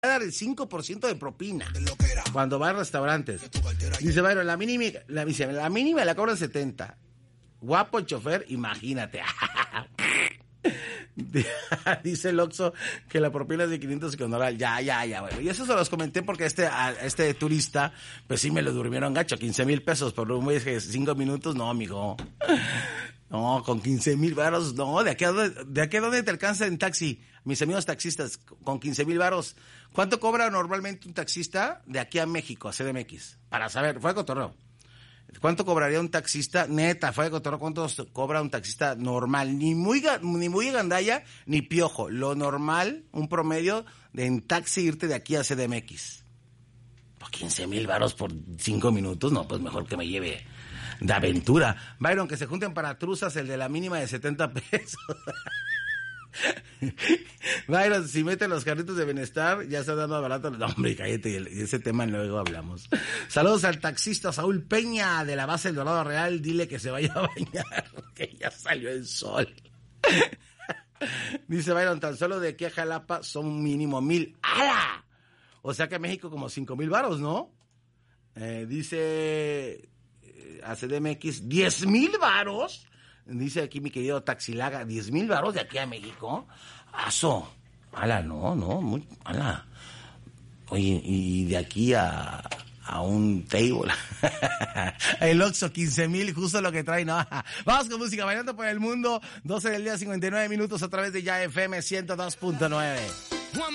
a dar el 5% de propina cuando va a restaurantes. Dice Byron, la mínima la cobran 70. Guapo el chofer, imagínate. Dice el Oxxo que la propina es de 500 y con oral. Ya, bueno. Y eso se los comenté porque este turista, pues sí me lo durmieron gacho, 15,000 pesos por un mes de 5 minutos. No, amigo. No, con 15,000 varos, no. ¿De aquí a dónde te alcanza en taxi? Mis amigos taxistas, con 15,000 varos. ¿Cuánto cobra normalmente un taxista de aquí a México, a CDMX? Para saber, fue de cotorreo. ¿Cuánto cobraría un taxista? Neta, fue de cotorreo, ¿cuánto cobra un taxista normal? Ni muy gandalla, ni piojo. Lo normal, un promedio de en taxi irte de aquí a CDMX. Por 15,000 varos por 5 minutos, no, pues mejor que me lleve de aventura. Byron, que se junten para truzas el de la mínima de 70 pesos. Byron, si meten los carritos de bienestar, ya está dando barato. No, hombre, cállate, y ese tema luego hablamos. Saludos al taxista Saúl Peña de la base del Dorado Real. Dile que se vaya a bañar, que ya salió el sol. Dice Byron, tan solo de aquí a Jalapa son mínimo 1,000. ¡Hala! O sea que en México como 5,000 varos, ¿no? Dice a CDMX 10,000 varos. Dice aquí mi querido Taxilaga, 10,000 varos de aquí a México. ¡Aso! ¡Hala, no! ¡Hala! Oye, y de aquí a un table. El Oxxo, 15,000, justo lo que trae, ¿no? Vamos con música, bailando por el mundo. 12 del día, 59 minutos a través de Ya FM 102.9.